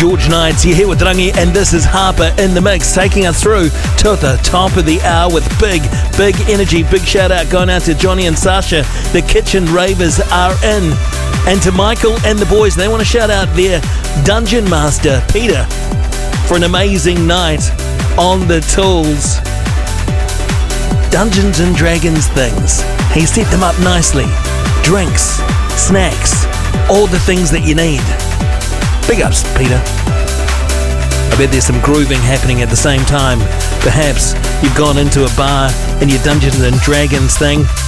George Knights, you're here with Rangi, and this is Harper in the Mix, taking us through to the top of the hour with big energy. Big shout out going out to Johnny and Sasha. The Kitchen Ravers are in. And to Michael and the boys, they want to shout out their Dungeon Master, Peter, for an amazing night on the tools. Dungeons and Dragons things. He set them up nicely. Drinks, snacks, all the things that you need. Big ups, Peter. I bet there's some grooving happening at the same time. Perhaps you've gone into a bar and your Dungeons and Dragons thing.